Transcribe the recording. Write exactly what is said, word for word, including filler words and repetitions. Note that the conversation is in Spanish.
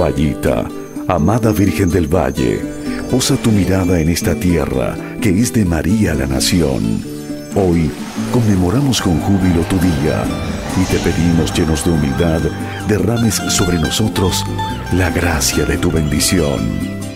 Caballita, amada Virgen del Valle, posa tu mirada en esta tierra que es de María la nación. Hoy conmemoramos con júbilo tu día y te pedimos, llenos de humildad, derrames sobre nosotros la gracia de tu bendición.